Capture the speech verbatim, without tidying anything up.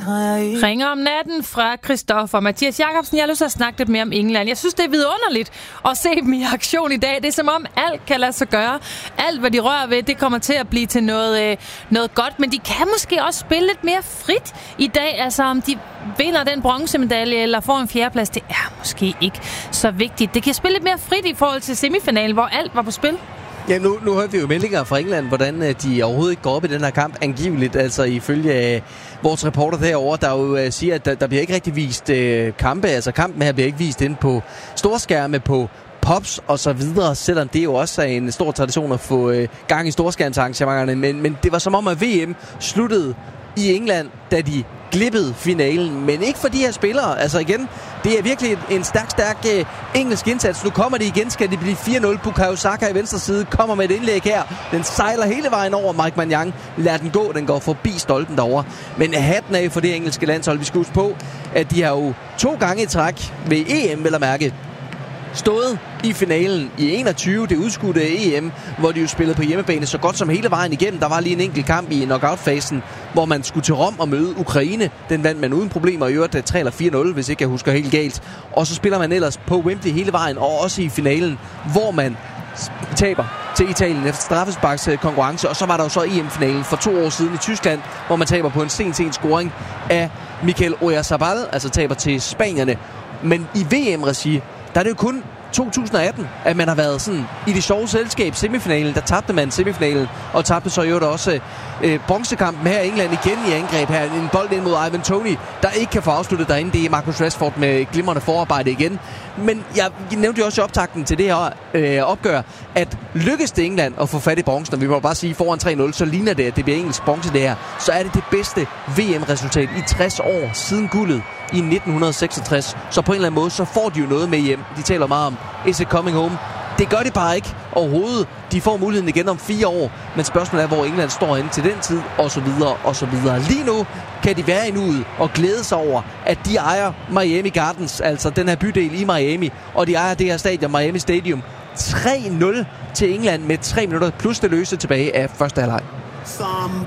Ringer om natten fra Christoffer. Mathias Jacobsen, jeg har lyst til at snakke lidt mere om England. Jeg synes, det er vidunderligt at se dem i aktion i dag. Det er som om alt kan lade sig gøre. Alt, hvad de rører ved, det kommer til at blive til noget, øh, noget godt. Men de kan måske også spille lidt mere frit i dag. Altså, om de vinder den bronzemedalje eller får en fjerdeplads, det er måske ikke så vigtigt. Det kan spille lidt mere frit i forhold til semifinalen, hvor alt var på spil. Ja, nu, nu hørte vi jo meldinger fra England, hvordan de overhovedet ikke går op i den her kamp, angiveligt, altså ifølge uh, vores reporter derovre, der jo uh, siger, at der, der bliver ikke rigtig vist uh, kampe, altså kampen her bliver ikke vist inde på storskærme, på pops og så videre, selvom det jo også er en stor tradition at få uh, gang i storskærmsarrangementerne, men, men det var som om, at V M sluttede i England, da de glippede finalen, men ikke for de her spillere. Altså igen, det er virkelig en stærk, stærk uh, engelsk indsats. Nu kommer det igen, skal det blive fire nul. Bukayo Saka i venstre side kommer med et indlæg her. Den sejler hele vejen over. Mike Maignan lader den gå. Den går forbi stolpen derovre. Men hatten af for det engelske landshold. Vi skal huske på, at de har jo to gange i træk ved E M, vel at mærke, stået i finalen i enogtyve, det udskudte E M, hvor de jo spillede på hjemmebane så godt som hele vejen igennem. Der var lige en enkelt kamp i knockout-fasen, hvor man skulle til Rom og møde Ukraine. Den vandt man uden problemer, i øvrigt tre eller fire nul, hvis ikke jeg husker helt galt. Og så spiller man ellers på Wembley hele vejen, og også i finalen, hvor man taber til Italien efter straffesparks konkurrence. Og så var der jo så E M-finalen for to år siden i Tyskland, hvor man taber på en sen-sen scoring af Mikel Oyarzabal, altså taber til spanierne. Men i V M-regi, der er det jo kun to tusind atten, at man har været sådan i det sjove selskab. Semifinalen, der tabte man semifinalen, og tabte så jo også øh, bronzekampen her i England igen i angreb her. En bold ind mod Ivan Toney, der ikke kan få afsluttet derinde. Det er Marcus Rashford med glimrende forarbejde igen. Men jeg nævnte jo også i optakten til det her øh, opgør, at lykkes det England at få fat i bronzen, og vi må bare sige foran tre nul, så ligner det, at det bliver engelsk bronze det her. Så er det det bedste V M-resultat i tres år siden guldet i nitten seksogtres. Så på en eller anden måde, så får de jo noget med hjem. De taler meget om, is it coming home? Det gør de bare ikke overhovedet. De får muligheden igen om fire år. Men spørgsmålet er, hvor England står inde til den tid, og så videre, og så videre. Lige nu kan de være i nuet og glæde sig over, at de ejer Miami Gardens, altså den her bydel i Miami, og de ejer det her stadion, Miami Stadium. tre nul til England med tre minutter plus det løse tilbage af første halvleg.